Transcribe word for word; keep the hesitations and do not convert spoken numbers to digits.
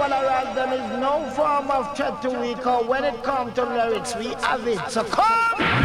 followers, there is no form of threat to we, cause when it comes to lyrics, we have it. So come!